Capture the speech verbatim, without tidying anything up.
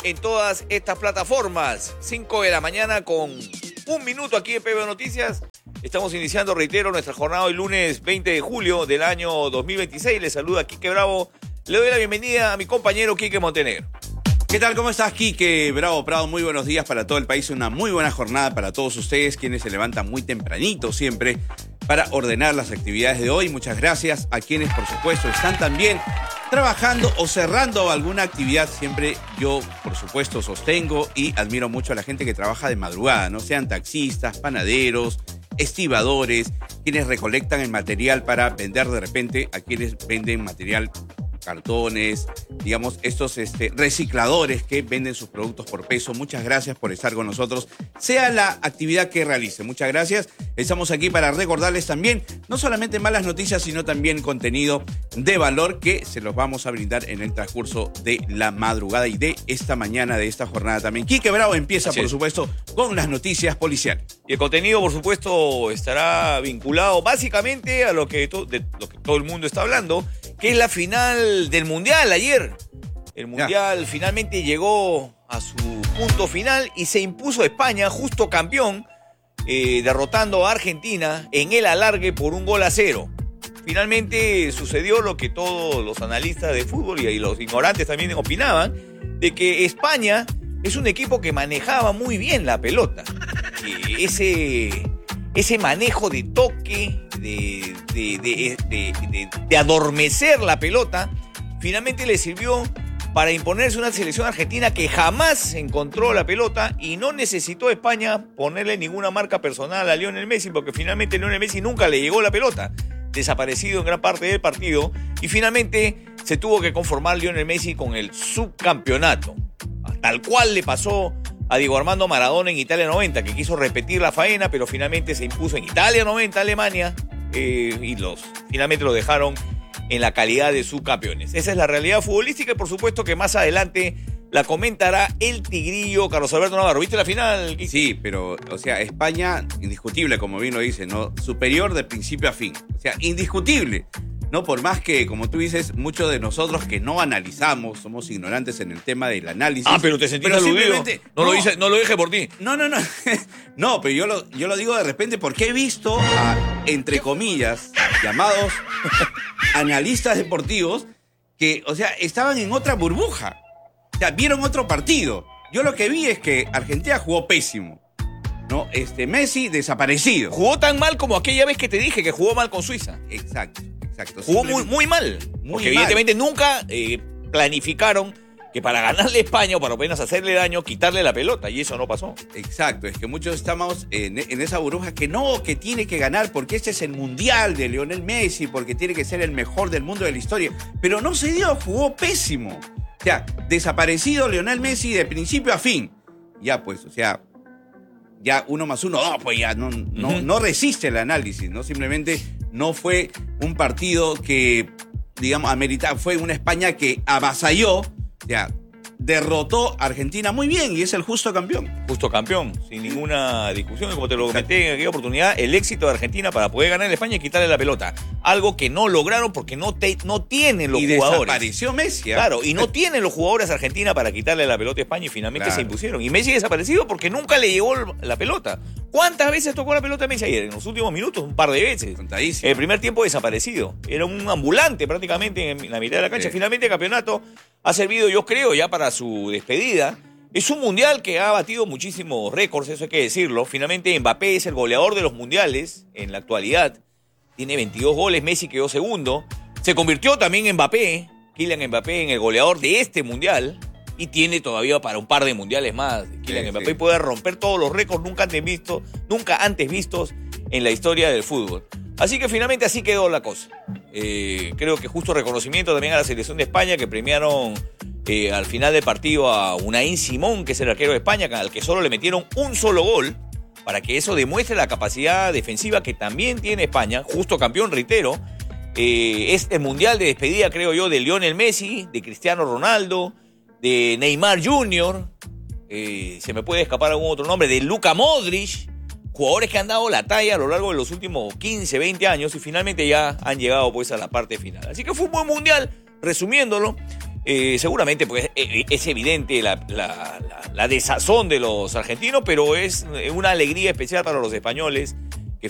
en todas estas plataformas. cinco de la mañana con un minuto aquí en P B Noticias. Estamos iniciando, reitero, nuestra jornada hoy lunes veinte de julio del año dos mil veintiséis. Les saluda Quique Bravo. Le doy la bienvenida a mi compañero Quique Montenegro. ¿Qué tal? ¿Cómo estás, Quique Bravo Prado? Muy buenos días para todo el país. Una muy buena jornada para todos ustedes, quienes se levantan muy tempranito siempre para ordenar las actividades de hoy. Muchas gracias a quienes, por supuesto, están también trabajando o cerrando alguna actividad. Siempre yo, por supuesto, sostengo y admiro mucho a la gente que trabaja de madrugada, ¿no? Sean taxistas, panaderos, estibadores, quienes recolectan el material para vender de repente, a quienes venden material, cartones, digamos, estos este, recicladores que venden sus productos por peso. Muchas gracias por estar con nosotros, sea la actividad que realice. Muchas gracias. Estamos aquí para recordarles también, no solamente malas noticias, sino también contenido de valor que se los vamos a brindar en el transcurso de la madrugada y de esta mañana, de esta jornada también. Quique Bravo empieza, por supuesto, con las noticias policiales. Y el contenido, por supuesto, estará vinculado básicamente a lo que, to- de lo que todo el mundo está hablando, que es la final del Mundial ayer. El Mundial ya. finalmente llegó a su punto final y se impuso España, justo campeón, eh, derrotando a Argentina en el alargue por un gol a cero. Finalmente sucedió lo que todos los analistas de fútbol y los ignorantes también opinaban, de que España es un equipo que manejaba muy bien la pelota. Que ese... Ese manejo de toque, de, de, de, de, de, de adormecer la pelota, finalmente le sirvió para imponerse una selección argentina que jamás encontró la pelota y no necesitó España ponerle ninguna marca personal a Lionel Messi, porque finalmente Lionel Messi nunca le llegó la pelota, desaparecido en gran parte del partido, y finalmente se tuvo que conformar Lionel Messi con el subcampeonato, tal cual le pasó a Diego Armando Maradona en Italia noventa, que quiso repetir la faena, pero finalmente se impuso en Italia noventa, Alemania, eh, y los finalmente lo dejaron en la calidad de subcampeones. Esa es la realidad futbolística y por supuesto que más adelante la comentará el tigrillo Carlos Alberto Navarro. ¿Viste la final? Sí, pero, o sea, España, indiscutible, como bien lo dice, ¿no? Superior de principio a fin. O sea, indiscutible. No, por más que, como tú dices, muchos de nosotros que no analizamos, somos ignorantes en el tema del análisis. Ah, pero te sentiste aludido. No, no, lo dije, no lo dije por ti. No, no, no. No, pero yo lo, yo lo digo de repente porque he visto a, entre comillas, llamados analistas deportivos que, o sea, estaban en otra burbuja. O sea, vieron otro partido. Yo lo que vi es que Argentina jugó pésimo. ¿No? Este, Messi desaparecido. Jugó tan mal como aquella vez que te dije que jugó mal con Suiza. Exacto. Exacto. Jugó muy, muy mal. Muy porque mal. evidentemente nunca eh, planificaron que para ganarle a España o para apenas hacerle daño, quitarle la pelota. Y eso no pasó. Exacto. Es que muchos estamos en, en esa burbuja que no, que tiene que ganar porque este es el mundial de Lionel Messi, porque tiene que ser el mejor del mundo de la historia. Pero no se dio, jugó pésimo. O sea, desaparecido Lionel Messi de principio a fin. Ya pues, o sea, ya uno más uno, no, pues ya no, no, uh-huh. no resiste el análisis, ¿no? Simplemente no fue un partido que, digamos, amerita, fue una España que avasalló, ya, derrotó a Argentina muy bien y es el justo campeón. Justo campeón, sin ninguna discusión. Y como te lo comenté en aquella oportunidad, el éxito de Argentina para poder ganar a España es quitarle la pelota. Algo que no lograron porque no, te, no tienen los y jugadores. Y desapareció Messi. ¿eh? Claro, y no tienen los jugadores de Argentina para quitarle la pelota a España y finalmente claro. se impusieron. Y Messi desaparecido porque nunca le llegó la pelota. ¿Cuántas veces tocó la pelota a Messi ayer? En los últimos minutos, un par de veces. Contadísimo. El primer tiempo desaparecido. Era un ambulante prácticamente en la mitad de la cancha. Sí. Finalmente el campeonato ha servido, yo creo, ya para su despedida. Es un mundial que ha batido muchísimos récords, eso hay que decirlo. Finalmente Mbappé es el goleador de los mundiales en la actualidad. Tiene veintidós goles, Messi quedó segundo. Se convirtió también en Mbappé, Kylian Mbappé, en el goleador de este mundial. Y tiene todavía para un par de mundiales más. Kylian sí, Mbappé sí. puede romper todos los récords nunca antes vistos, nunca antes vistos en la historia del fútbol. Así que finalmente así quedó la cosa. Eh, creo que justo reconocimiento también a la selección de España que premiaron eh, al final del partido a Unai Simón, que es el arquero de España, al que solo le metieron un solo gol, para que eso demuestre la capacidad defensiva que también tiene España, justo campeón, reitero. Eh, es el mundial de despedida, creo yo, de Lionel Messi, de Cristiano Ronaldo, de Neymar junior, eh, se me puede escapar algún otro nombre, de Luka Modric, jugadores que han dado la talla a lo largo de los últimos quince, veinte años y finalmente ya han llegado pues a la parte final. Así que fue un buen mundial, resumiéndolo. Eh, seguramente pues, eh, es evidente la, la, la, la desazón de los argentinos, pero es una alegría especial para los españoles